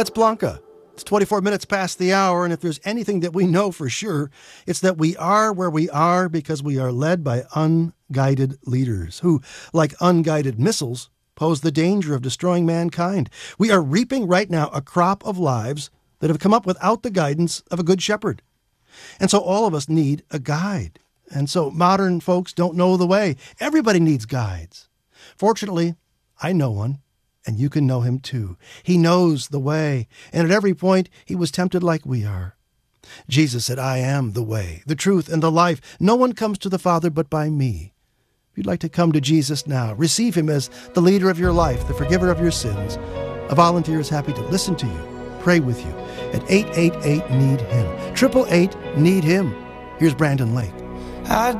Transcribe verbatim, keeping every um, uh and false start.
That's Blanca. It's twenty-four minutes past the hour, and if there's anything that we know for sure, it's that we are where we are because we are led by unguided leaders who, like unguided missiles, pose the danger of destroying mankind. We are reaping right now a crop of lives that have come up without the guidance of a good shepherd. And so all of us need a guide. And so modern folks don't know the way. Everybody needs guides. Fortunately, I know one. And you can know him too. He knows the way, and at every point he was tempted like we are. Jesus said, I am the way, the truth, and the life. No one comes to the Father but by me. If you'd like to come to Jesus now, receive him as the leader of your life, the forgiver of your sins. A volunteer is happy to listen to you, pray with you at eight eight eight, need him. eight eight eight, need him. Here's Brandon Lake. I